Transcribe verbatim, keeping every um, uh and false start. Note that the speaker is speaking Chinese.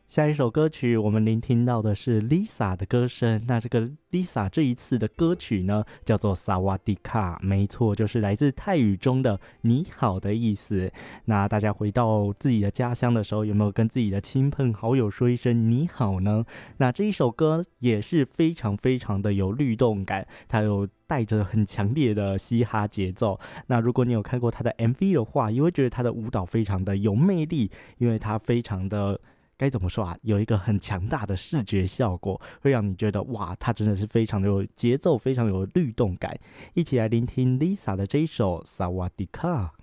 下一首歌曲我们聆听到的是 Lisa 的歌声，那这个 Lisa 这一次的歌曲呢叫做萨瓦迪卡，没错，就是来自泰语中的你好的意思。那大家回到自己的家乡的时候，有没有跟自己的亲朋好友说一声你好呢？那这一首歌也是非常非常的有律动感，它有带着很强烈的嘻哈节奏。那如果你有看过它的 M V 的话，也会觉得它的舞蹈非常的有魅力，因为它非常的该怎么说啊？有一个很强大的视觉效果，会让你觉得哇，它真的是非常的有节奏，非常有律动感。一起来聆听 Lisa 的这一首《萨瓦迪卡》。